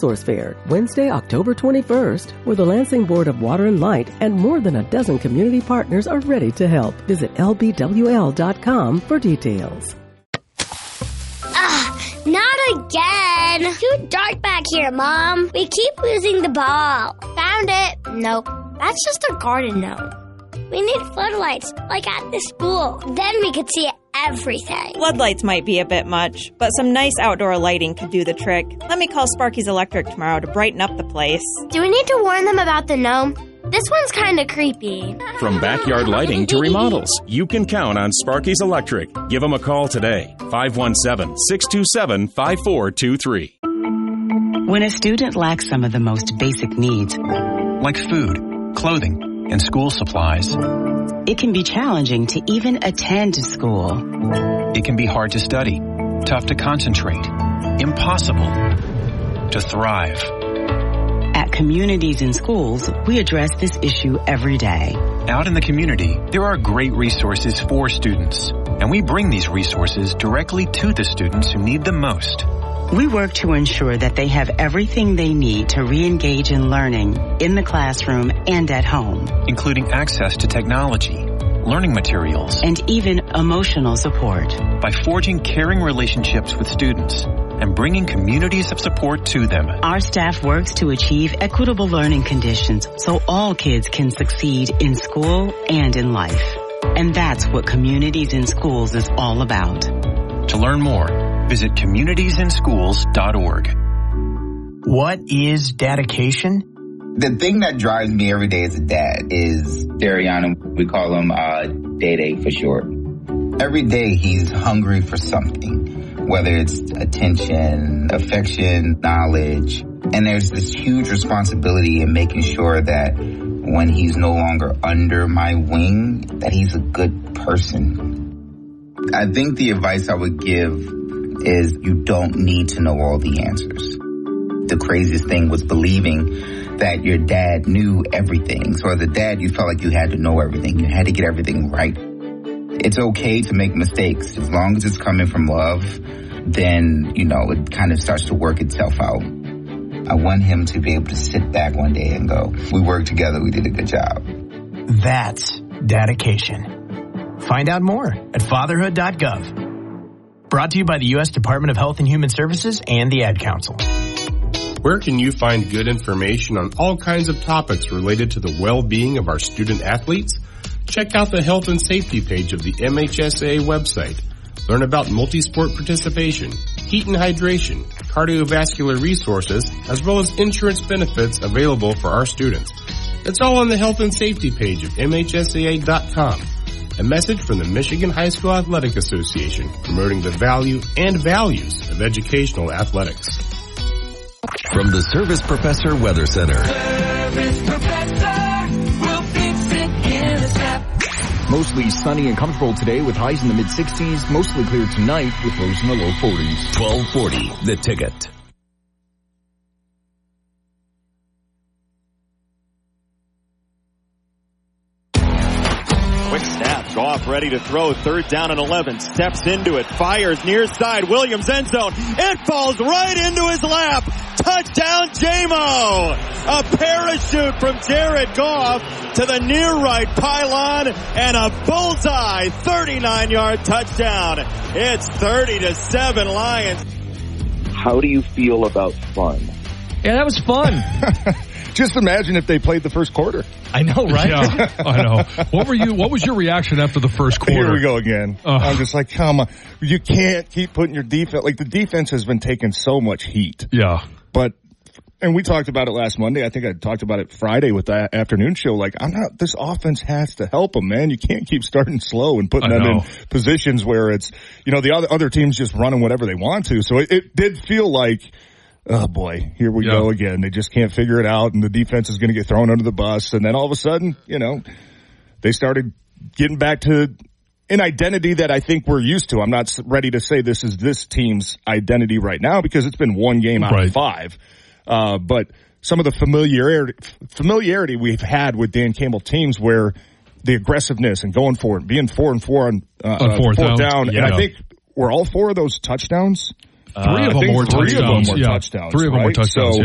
Resource Fair, Wednesday, October 21st, where the Lansing Board of Water and Light and more than a dozen community partners are ready to help. Visit lbwl.com for details. Not again. Too dark back here, Mom. We keep losing the ball. Found it. Nope. That's just a garden gnome. We need floodlights, like at the school. Then we could see everything. Floodlights might be a bit much, but some nice outdoor lighting could do the trick. Let me call Sparky's Electric tomorrow to brighten up the place. Do we need to warn them about the gnome? This one's kind of creepy. From backyard lighting to remodels, you can count on Sparky's Electric. Give them a call today. 517-627-5423. When a student lacks some of the most basic needs, like food, clothing, and school supplies, it can be challenging to even attend school. It can be hard to study, tough to concentrate, impossible to thrive. At Communities in Schools, we address this issue every day. Out in the community, there are great resources for students, and we bring these resources directly to the students who need them most. We work to ensure that they have everything they need to re-engage in learning in the classroom and at home, including access to technology, learning materials, and even emotional support. By forging caring relationships with students and bringing communities of support to them, our staff works to achieve equitable learning conditions so all kids can succeed in school and in life. And that's what Communities in Schools is all about. To learn more, visit communitiesinschools.org. What is dedication? The thing that drives me every day as a dad is Dariana. We call him Day for short. Every day he's hungry for something, whether it's attention, affection, knowledge. And there's this huge responsibility in making sure that when he's no longer under my wing, that he's a good person. I think the advice I would give is you don't need to know all the answers. The craziest thing was believing that your dad knew everything. So as a dad, you felt like you had to know everything. You had to get everything right. It's okay to make mistakes. As long as it's coming from love, then, it kind of starts to work itself out. I want him to be able to sit back one day and go, we worked together, we did a good job. That's dedication. Find out more at fatherhood.gov. Brought to you by the U.S. Department of Health and Human Services and the Ad Council. Where can you find good information on all kinds of topics related to the well-being of our student athletes? Check out the health and safety page of the MHSAA website. Learn about multi-sport participation, heat and hydration, cardiovascular resources, as well as insurance benefits available for our students. It's all on the health and safety page of MHSAA.com. A message from the Michigan High School Athletic Association promoting the value and values of educational athletics. From the Service Professor Weather Center. Service Professor will fix it in a snap. Mostly sunny and comfortable today with highs in the mid-60s. Mostly clear tonight with lows in the low 40s. 1240, The Ticket. Quick snap. Goff ready to throw. 3rd down and 11. Steps into it. Fires near side. Williams end zone. It falls right into his lap. Touchdown, J-Mo. A parachute from Jared Goff to the near right pylon and a bullseye 39-yard touchdown. It's 30-7 Lions. How do you feel about fun? Yeah, that was fun. Just imagine if they played the first quarter. I know, right? Yeah, I know. What was your reaction after the first quarter? Here we go again. I'm just like, come on. You can't keep putting your defense, like the defense has been taking so much heat. Yeah. And we talked about it last Monday. I think I talked about it Friday with the afternoon show. Like, this offense has to help them, man. You can't keep starting slow and putting them in positions where it's, the other team's just running whatever they want to. So it did feel like, oh boy, here we go again. They just can't figure it out, and the defense is going to get thrown under the bus. And then all of a sudden, they started getting back to an identity that I think we're used to. I'm not ready to say this is this team's identity right now because it's been one game out of 5. But some of the familiarity we've had with Dan Campbell teams where the aggressiveness and going for it, being 4-and-4 on fourth down. Yeah. And I think were all 4 of those touchdowns. 3 of them were touchdowns. 3 of them were touchdowns. 3 of them were touchdowns,